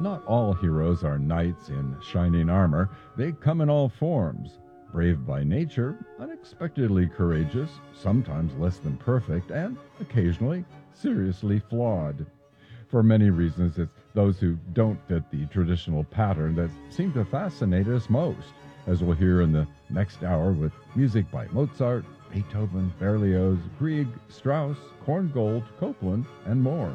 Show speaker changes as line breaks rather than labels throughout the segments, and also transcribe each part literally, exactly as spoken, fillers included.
Not all heroes are knights in shining armor. They come in all forms. Brave by nature, unexpectedly courageous, sometimes less than perfect, and occasionally seriously flawed. For many reasons, it's those who don't fit the traditional pattern that seem to fascinate us most, as we'll hear in the next hour with music by Mozart, Beethoven, Berlioz, Grieg, Strauss, Korngold, Copland, and more.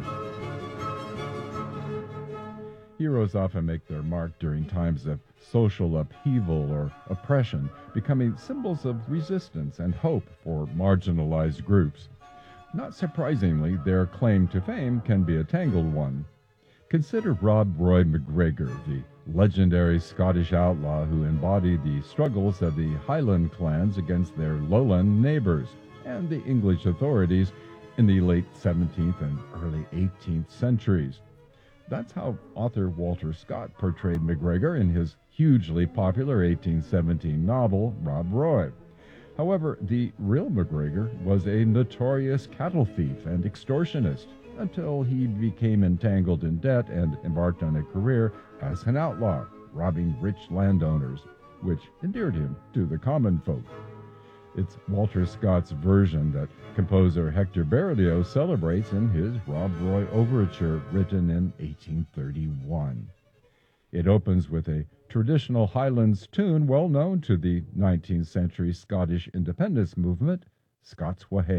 Heroes often make their mark during times of social upheaval or oppression, becoming symbols of resistance and hope for marginalized groups. Not surprisingly, their claim to fame can be a tangled one. Consider Rob Roy MacGregor, the legendary Scottish outlaw who embodied the struggles of the Highland clans against their lowland neighbors and the English authorities in the late seventeenth and early eighteenth centuries. That's how author Walter Scott portrayed MacGregor in his hugely popular eighteen seventeen novel, Rob Roy. However, the real MacGregor was a notorious cattle thief and extortionist until he became entangled in debt and embarked on a career as an outlaw, robbing rich landowners, which endeared him to the common folk. It's Walter Scott's version that composer Hector Berlioz celebrates in his Rob Roy Overture, written in eighteen thirty-one. It opens with a traditional Highlands tune well known to the nineteenth century Scottish independence movement, Scots Wha Hae.